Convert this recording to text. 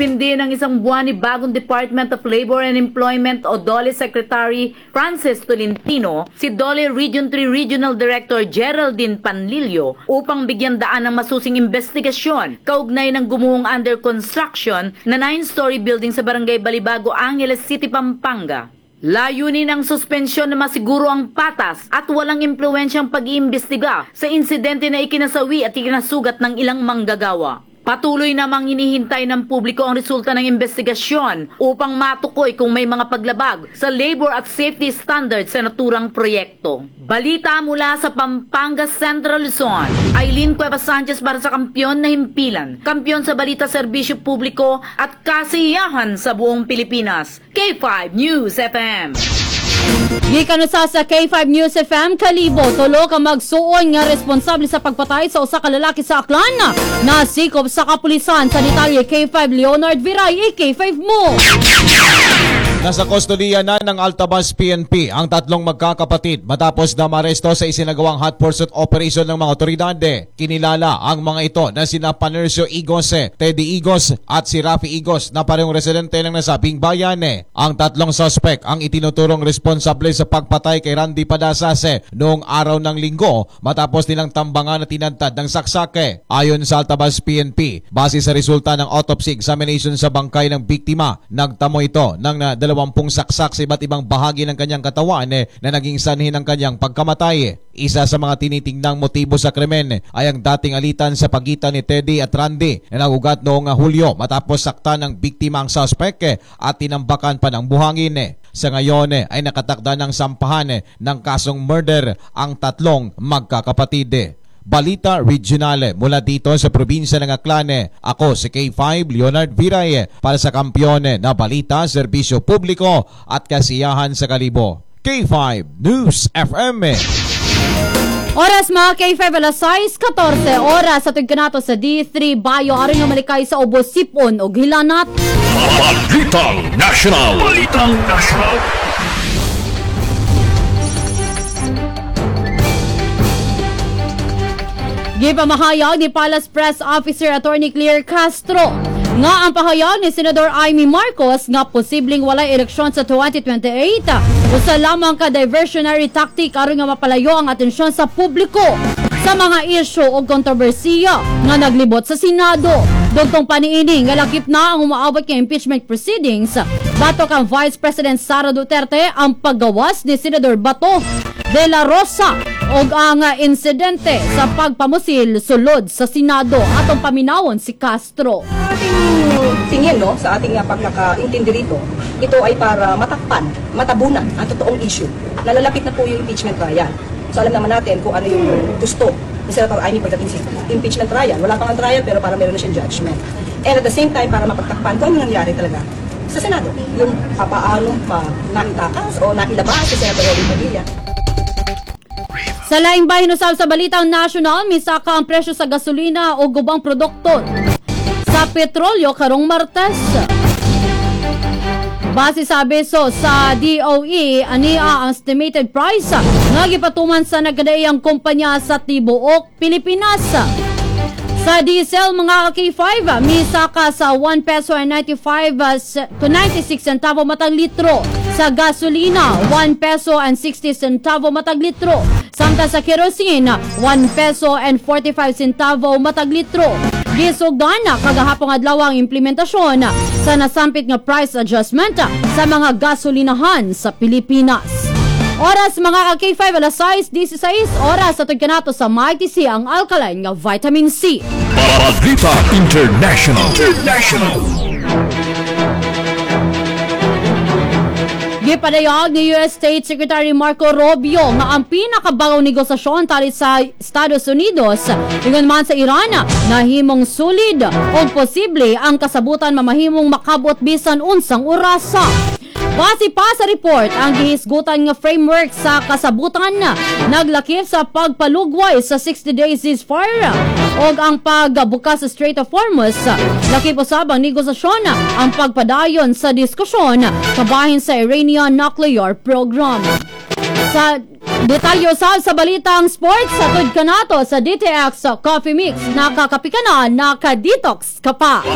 Nagpindi ng isang buwan ni bagong Department of Labor and Employment o DOLE Secretary Francis Tolentino si DOLE Region 3 Regional Director Geraldine Panlilio upang bigyan daan ng masusing investigasyon kaugnay ng gumuhong under construction na 9-story building sa Barangay Balibago, Angeles City, Pampanga. Layunin ang suspensyon na masiguro ang patas at walang impluwensyang pag-iimbestiga sa insidente na ikinasawi at ikinasugat ng ilang manggagawa. Patuloy namang hinihintay ng publiko ang resulta ng investigasyon upang matukoy kung may mga paglabag sa labor at safety standards sa naturang proyekto. Balita mula sa Pampanga Central Luzon. Aileen Cuevas Sanchez para sa Kampiyon na Himpilan, kampiyon sa balita, serbisyo publiko at kasiyahan sa buong Pilipinas. K5 News FM. Gikan sa K5 News FM, Kalibo, tulo ka magsuon nga responsable sa pagpatay sa usa ka lalaki sa Aklan na sikop sa kapulisan. Sa detalye, K5 Leonard Viray, K5 mo. Nasa kustodiya na ng Altabas PNP ang tatlong magkakapatid matapos na maresto sa isinagawang hot pursuit operation ng mga otoridade. Kinilala ang mga ito na sina Panercio Igos, Teddy Igos at si Rafi Igos na parehong residente ng nasabing bayan. Ang tatlong suspect ang itinuturong responsable sa pagpatay kay Randy Padasas noong araw ng Linggo matapos nilang tambangan at tinantad ng saksake. Ayon sa Altabas PNP, base sa resulta ng autopsy examination sa bangkay ng biktima, nagtamo ito ng 20 saksak sa iba't ibang bahagi ng kanyang katawan na naging sanhi ng kanyang pagkamatay. Isa sa mga tinitingnang motibo sa krimen ay ang dating alitan sa pagitan ni Teddy at Randy na nagugat noong Hulyo matapos saktan ng biktima ang suspect at tinambakan pa ng buhangin. Sa ngayon ay nakatakda ng sampahan ng kasong murder ang tatlong magkakapatid. Balita Regional mula dito sa probinsya ng Aklan. Ako si K5 Leonard Viray para sa Kampiyon na balita, serbisyo publiko at kasiyahan sa Kalibo. K5 News FM. Oras mga K5 alas 6:14 oras sa tugkanato sa D3 Bayo aron nga malikay sa ubos sipon o hilanat. Balitang National. Balitang National. Gipamahayag ni Palace Press Officer Attorney Claire Castro nga ang pahayag ni Senador Amy Marcos nga posibleng walay eleksyon sa 2028 usa lamang ka diversionary tactic aron nga mapalayo ang atensyon sa publiko sa mga isyu o kontrobersiya nga naglibot sa Senado. Dugtong paniini nga lakip na ang umaabot nga impeachment proceedings batok ang Vice President Sara Duterte ang paggawas ni Senador Bato de la Rosa og ang insidente sa pagpamusil sulod sa Senado atong paminawon si Castro. Ating tingin sa ating pagkakaintindi rito, ito ay para matakpan, matabunan ang totoong issue. Nalalapit na po yung impeachment trial. So alam naman natin kung ano yung gusto ni Senator Amy pagdating sa impeachment trial. Wala pang trial pero para meron na siyang judgment. And at the same time, para mapagtakpan kung ano nangyari talaga sa Senado. Yung papaano pa naitakas o nailabas si Senator Robin Padilla. Sa laing bahin usab sa Balitang National, misaka ang presyo sa gasolina o gubang produkto sa petrolyo karong Martes. Base sa abiso sa DOE, ania ang estimated price nga gipatuman sa nagkadaiyang kumpanya sa tibuok Pilipinas. Sa diesel mga K5, misaka sa 1 peso and 95 to 96 centavo matag litro. Sa gasolina, 1 peso and 60 centavo matag litro. Samtang sa kerosene, 1 peso and 45 centavo matag litro. Gisugdana kagahapong adlaw ang implementasyon sa nasampit nga price adjustment sa mga gasolinahan sa Pilipinas. Oras mga K5 alas 6:16 oras sa tugkanato sa MITC ang alkaline nga vitamin C. Balita International. Gipadayag ni US State Secretary Marco Rubio nga ang pinakabagaw negosasyon tali sa Estados Unidos ingon man sa Iran nahimong sulid o posible ang kasabutan mamahimong makabot bisan unsang orasa. Base pa sa report, ang gihisgutan nga framework sa kasabutan naglakip sa pagpalugway sa 60-day ceasefire o ang pagbukas sa Strait of Hormuz. Lakip usab ang negosasyon ang pagpadayon sa diskusyon kabahin sa Iranian nuclear program. Sa detalyo sa balitang sports sa tudkanato sa DTX Coffee Mix, nakakapikanan, naka-detox ka pa.